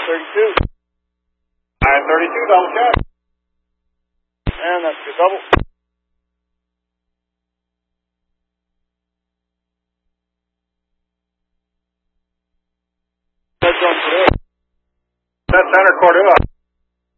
32. 932, double check. And that's your double. That's on today. That's center Cordua.